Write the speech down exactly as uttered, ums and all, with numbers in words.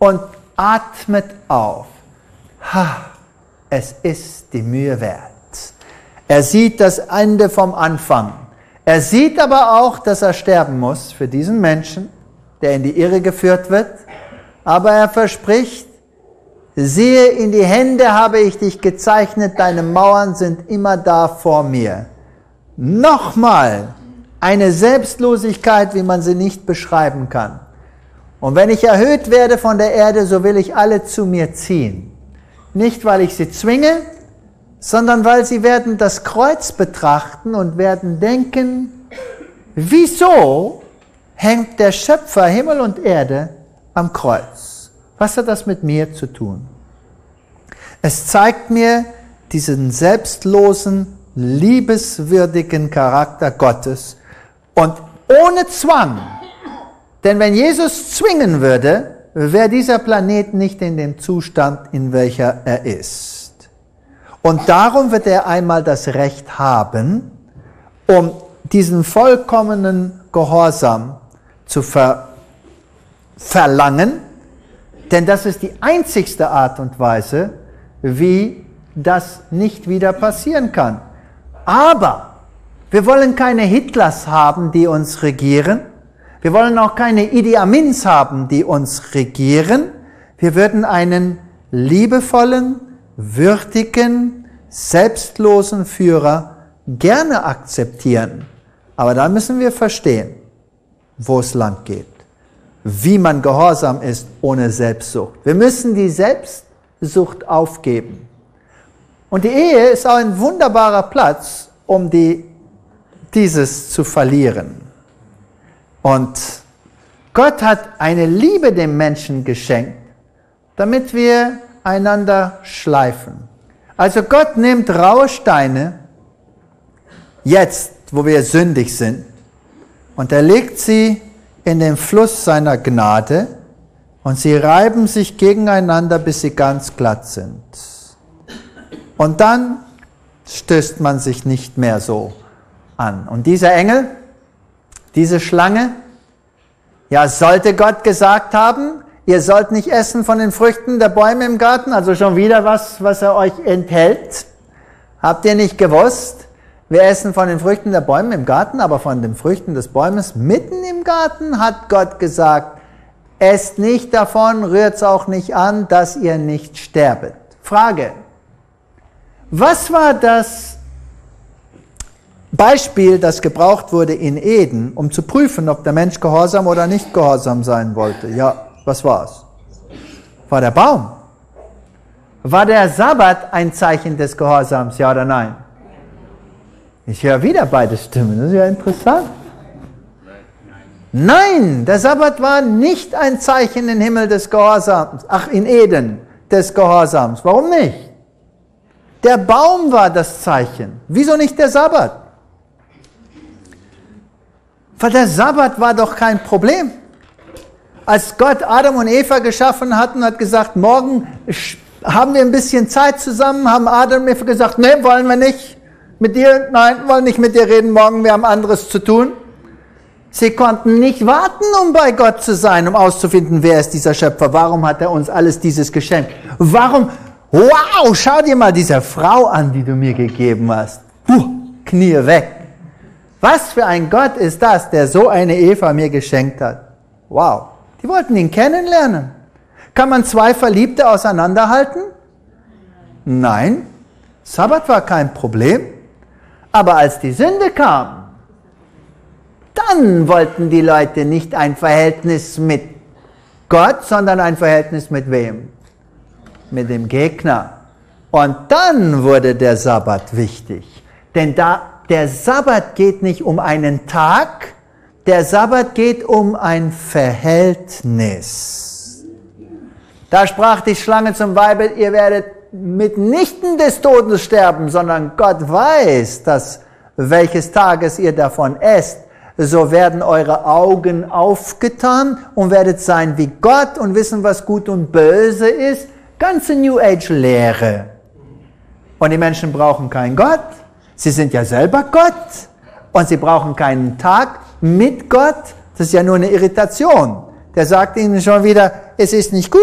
und atmet auf. Ha, es ist die Mühe wert. Er sieht das Ende vom Anfang. Er sieht aber auch, dass er sterben muss für diesen Menschen, der in die Irre geführt wird. Aber er verspricht, siehe, in die Hände habe ich dich gezeichnet, deine Mauern sind immer da vor mir. Nochmal eine Selbstlosigkeit, wie man sie nicht beschreiben kann. Und wenn ich erhöht werde von der Erde, so will ich alle zu mir ziehen. Nicht, weil ich sie zwinge, sondern weil sie werden das Kreuz betrachten und werden denken, wieso hängt der Schöpfer Himmel und Erde am Kreuz? Was hat das mit mir zu tun? Es zeigt mir diesen selbstlosen, liebeswürdigen Charakter Gottes und ohne Zwang. Denn wenn Jesus zwingen würde, wäre dieser Planet nicht in dem Zustand, in welcher er ist. Und darum wird er einmal das Recht haben, um diesen vollkommenen Gehorsam zu ver verlangen, denn das ist die einzigste Art und Weise, wie das nicht wieder passieren kann. Aber wir wollen keine Hitlers haben, die uns regieren. Wir wollen auch keine Idi Amins haben, die uns regieren. Wir würden einen liebevollen, würdigen, selbstlosen Führer gerne akzeptieren. Aber da müssen wir verstehen, wo es lang geht. Wie man gehorsam ist ohne Selbstsucht. Wir müssen die Selbstsucht aufgeben. Und die Ehe ist auch ein wunderbarer Platz, um die, dieses zu verlieren. Und Gott hat eine Liebe dem Menschen geschenkt, damit wir einander schleifen. Also Gott nimmt raue Steine, jetzt, wo wir sündig sind, und er legt sie in den Fluss seiner Gnade und sie reiben sich gegeneinander, bis sie ganz glatt sind. Und dann stößt man sich nicht mehr so an. Und dieser Engel, diese Schlange, ja, sollte Gott gesagt haben, ihr sollt nicht essen von den Früchten der Bäume im Garten, also schon wieder was, was er euch enthält. Habt ihr nicht gewusst? Wir essen von den Früchten der Bäume im Garten, aber von den Früchten des Bäumes mitten im Garten hat Gott gesagt, esst nicht davon, rührt's auch nicht an, dass ihr nicht sterbet. Frage, was war das Beispiel, das gebraucht wurde in Eden, um zu prüfen, ob der Mensch gehorsam oder nicht gehorsam sein wollte? Ja, was war's? War der Baum. War der Sabbat ein Zeichen des Gehorsams, ja oder nein? Ich höre wieder beide Stimmen, das ist ja interessant. Nein, der Sabbat war nicht ein Zeichen im Himmel des Gehorsams, ach in Eden des Gehorsams. Warum nicht? Der Baum war das Zeichen. Wieso nicht der Sabbat? Weil der Sabbat war doch kein Problem. Als Gott Adam und Eva geschaffen hat und hat gesagt, morgen haben wir ein bisschen Zeit zusammen, haben Adam und Eva gesagt, nee, wollen wir nicht. Mit dir, nein, wollen nicht mit dir reden, morgen, wir haben anderes zu tun. Sie konnten nicht warten, um bei Gott zu sein, um auszufinden, wer ist dieser Schöpfer, warum hat er uns alles dieses geschenkt. Warum, wow, schau dir mal diese Frau an, die du mir gegeben hast. Puh, Knie weg. Was für ein Gott ist das, der so eine Eva mir geschenkt hat? Wow, die wollten ihn kennenlernen. Kann man zwei Verliebte auseinanderhalten? Nein, Sabbat war kein Problem. Aber als die Sünde kam, dann wollten die Leute nicht ein Verhältnis mit Gott, sondern ein Verhältnis mit wem? Mit dem Gegner. Und dann wurde der Sabbat wichtig. Denn da, der Sabbat geht nicht um einen Tag, der Sabbat geht um ein Verhältnis. Da sprach die Schlange zum Weibe, ihr werdet mitnichten des Todes sterben, sondern Gott weiß, dass welches Tages ihr davon esst, so werden eure Augen aufgetan und werdet sein wie Gott und wissen, was gut und böse ist. Ganze New Age Lehre. Und die Menschen brauchen keinen Gott. Sie sind ja selber Gott. Und sie brauchen keinen Tag mit Gott. Das ist ja nur eine Irritation. Der sagt ihnen schon wieder, es ist nicht gut.